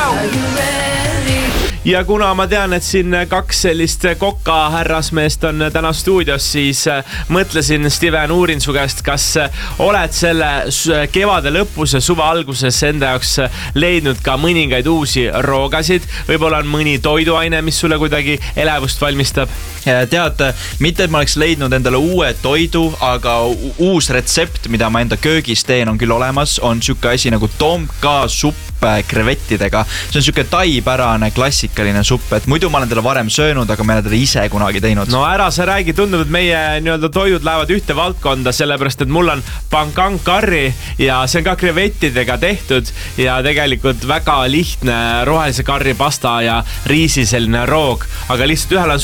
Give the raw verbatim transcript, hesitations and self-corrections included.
Ja kuna ma tean, et siin kaks sellist kokka härrasmeest on täna stuudios, siis mõtlesin, Steven, uurin su käest, kas oled selle kevade lõpus ja suve alguses enda jaoks leidnud ka mõningaid uusi roogasid? Võib-olla on mõni toiduaine, mis sulle kuidagi elevust valmistab? Tead, mitte et ma oleks leidnud endale uue toidu, aga uus retsept, mida ma enda köögis teen, on küll olemas, on siuke asi nagu tomka supp krevettidega. See on siuke taipärane klassikaline supp, et muidu ma olen teda varem söönud, aga ma olen teda ise kunagi teinud. No ära sa räägi, tundub, et meie nii-öelda toidud lähevad ühte valdkonda, sellepärast, et mul on pankang curry ja see on ka krevettidega tehtud ja tegelikult väga lihtne rohelise curry pasta ja riisi selline roog, aga lihtsalt ühel on